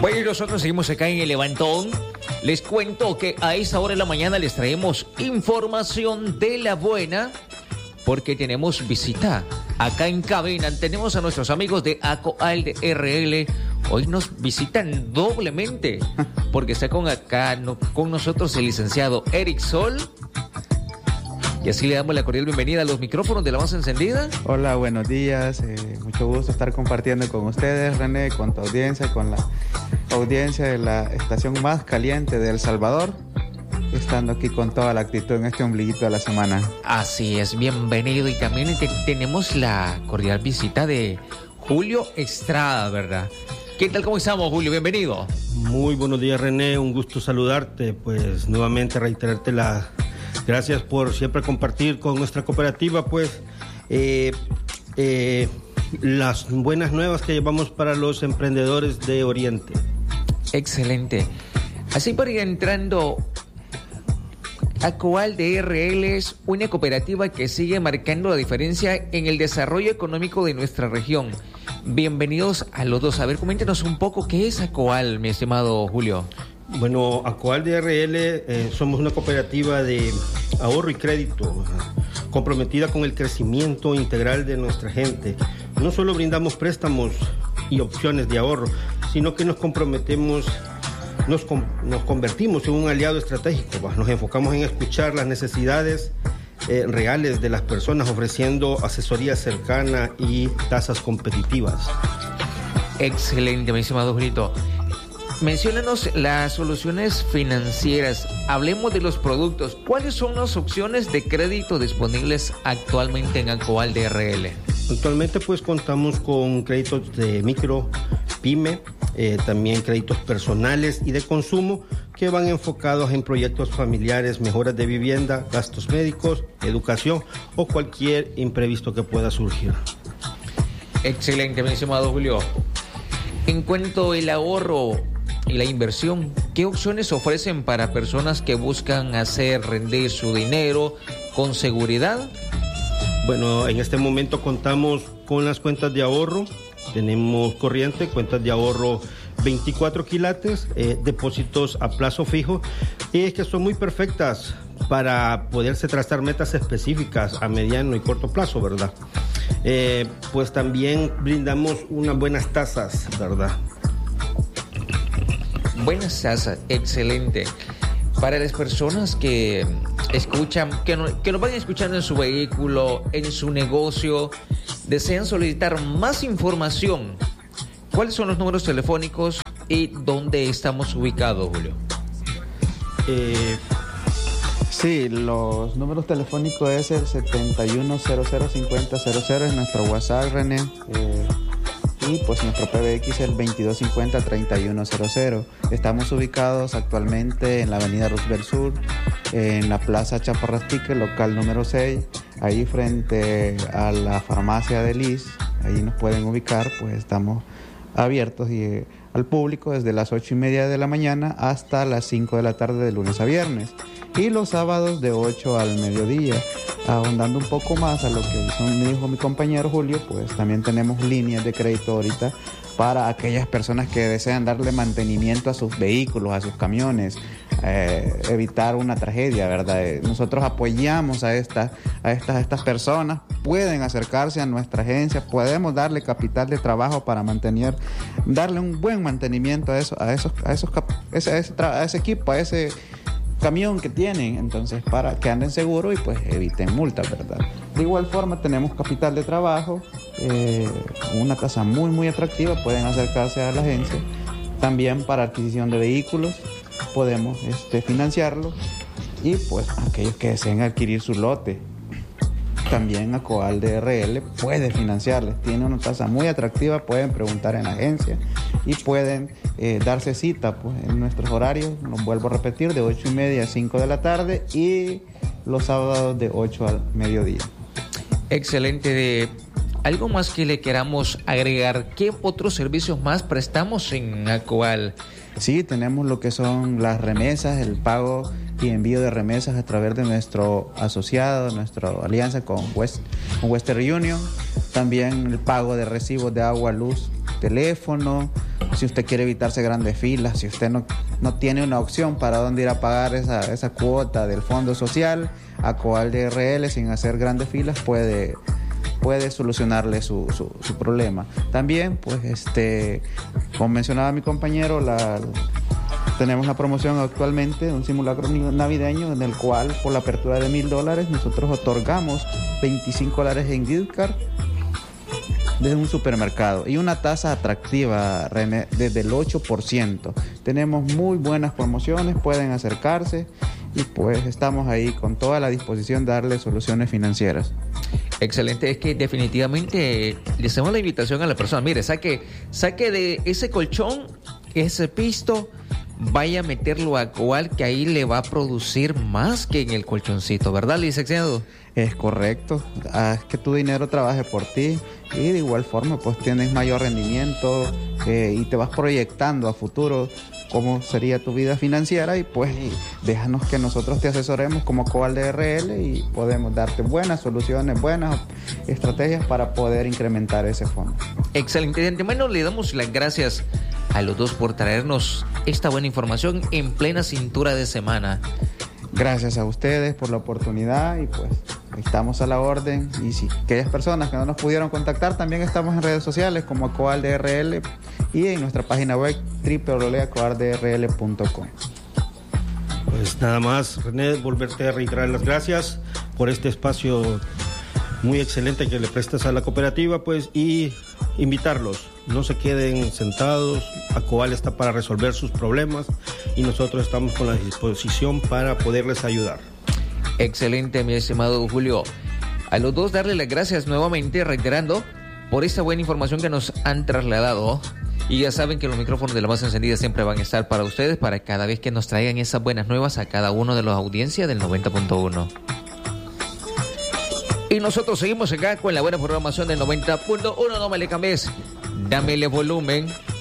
Bueno, y nosotros seguimos acá en el Levantón. Les cuento que a esta hora de la mañana les traemos información de la buena, porque tenemos visita acá en cabina. Tenemos a nuestros amigos de ACOAL de RL. Hoy nos visitan doblemente, porque está con nosotros el licenciado Eric Sol. Y así le damos la cordial bienvenida a los micrófonos de La Voz Encendida. Hola, buenos días. Mucho gusto estar compartiendo con ustedes, René, con tu audiencia, con la audiencia de la estación más caliente de El Salvador, estando aquí con toda la actitud en este ombliguito de la semana. Así es, bienvenido. Y también tenemos la cordial visita de Julio Estrada, ¿verdad? ¿Qué tal? ¿Cómo estamos, Julio? Bienvenido. Muy buenos días, René. Un gusto saludarte. Pues nuevamente reiterarte las gracias por siempre compartir con nuestra cooperativa, pues, las buenas nuevas que llevamos para los emprendedores de Oriente. Excelente. Así para ir entrando, ACOAL de RL es una cooperativa que sigue marcando la diferencia en el desarrollo económico de nuestra región. Bienvenidos a los dos. A ver, coméntenos un poco qué es ACOAL, mi estimado Julio. Bueno, ACOAL de RL somos una cooperativa de ahorro y crédito comprometida con el crecimiento integral de nuestra gente. No solo brindamos préstamos y opciones de ahorro, sino que nos comprometemos, nos convertimos en un aliado estratégico. Nos enfocamos en escuchar las necesidades reales de las personas, ofreciendo asesoría cercana y tasas competitivas. Excelente, mi estimado Julito. Menciónanos las soluciones financieras. Hablemos de los productos. ¿Cuáles son las opciones de crédito disponibles actualmente en ACOAL de RL? Actualmente pues contamos con créditos de micro, pyme, también créditos personales y de consumo que van enfocados en proyectos familiares, mejoras de vivienda, gastos médicos, educación o cualquier imprevisto que pueda surgir. Excelente, mi estimado Julio. En cuanto al ahorro y la inversión, ¿qué opciones ofrecen para personas que buscan hacer rendir su dinero con seguridad? Bueno, en este momento contamos con las cuentas de ahorro. Tenemos corriente, cuentas de ahorro 24 quilates, depósitos a plazo fijo, y es que son muy perfectas para poderse trazar metas específicas a mediano y corto plazo, ¿verdad? Pues también brindamos unas buenas tasas, ¿verdad? Buenas tasas, excelente. Para las personas que escuchan, que nos vayan escuchando en su vehículo, en su negocio, desean solicitar más información, ¿cuáles son los números telefónicos y dónde estamos ubicados, Julio? Sí, los números telefónicos es el 71005000, es nuestro WhatsApp, René. Y pues nuestro PBX es el 2250-3100. Estamos ubicados actualmente en la avenida Roosevelt Sur, en la plaza Chaparrastique, local número 6, ahí frente a la farmacia de Liz. Ahí nos pueden ubicar, pues estamos abiertos al público desde las 8:30 de la mañana hasta las 5 de la tarde de lunes a viernes. Y los sábados de 8 al mediodía. Ahondando un poco más a lo que me dijo mi compañero Julio, pues también tenemos líneas de crédito ahorita para aquellas personas que desean darle mantenimiento a sus vehículos, a sus camiones, evitar una tragedia, ¿verdad? Nosotros apoyamos a estas personas, pueden acercarse a nuestra agencia, podemos darle capital de trabajo para darle un buen mantenimiento a ese equipo, a ese camión que tienen, entonces para que anden seguros y pues eviten multas, ¿verdad? De igual forma tenemos capital de trabajo, una tasa muy muy atractiva, pueden acercarse a la agencia. También para adquisición de vehículos podemos financiarlo, y pues aquellos que deseen adquirir su lote, también ACOAL de RL puede financiarles, tiene una tasa muy atractiva, pueden preguntar en la agencia y pueden darse cita pues, en nuestros horarios, los vuelvo a repetir, de 8:30 a 5 de la tarde y los sábados de 8 al mediodía. Excelente. ¿Algo más que le queramos agregar? ¿Qué otros servicios más prestamos en ACOAL? Sí, tenemos lo que son las remesas, el pago y envío de remesas a través de nuestro asociado, nuestra alianza con Western Union. También el pago de recibos de agua, luz teléfono, si usted quiere evitarse grandes filas, si usted no tiene una opción para dónde ir a pagar esa cuota del Fondo Social, Acoval DRL, sin hacer grandes filas, puede solucionarle su problema. También, pues, como mencionaba mi compañero, tenemos la promoción actualmente, un simulacro navideño, en el cual, por la apertura de $1,000, nosotros otorgamos $25 en gift card desde un supermercado y una tasa atractiva, René, desde el 8%. Tenemos muy buenas promociones, pueden acercarse y pues estamos ahí con toda la disposición de darle soluciones financieras. Excelente, es que definitivamente le hacemos la invitación a la persona. Mire, saque de ese colchón, ese pisto, vaya a meterlo a Acoval, que ahí le va a producir más que en el colchoncito, ¿verdad, licenciado? Es correcto, haz que tu dinero trabaje por ti y de igual forma pues tienes mayor rendimiento y te vas proyectando a futuro cómo sería tu vida financiera y pues déjanos que nosotros te asesoremos como Acoval DRL y podemos darte buenas soluciones, buenas estrategias para poder incrementar ese fondo. Excelente, de antemano le damos las gracias a los dos por traernos esta buena información en plena cintura de semana. Gracias a ustedes por la oportunidad y pues estamos a la orden. Y si aquellas personas que no nos pudieron contactar, también estamos en redes sociales como Acoval DRL y en nuestra página web www.acovaldrl.com. Pues nada más, René, volverte a reiterar las gracias por este espacio muy excelente que le prestas a la cooperativa, pues, y invitarlos, no se queden sentados. Acoval está para resolver sus problemas y nosotros estamos con la disposición para poderles ayudar. Excelente, mi estimado Julio. A los dos darle las gracias nuevamente, reiterando, por esta buena información que nos han trasladado. Y ya saben que los micrófonos de La Más Encendida siempre van a estar para ustedes, para cada vez que nos traigan esas buenas nuevas a cada uno de los audiencias del 90.1. Y nosotros seguimos acá con la buena programación del 90.1. No me le cambies, dámele volumen.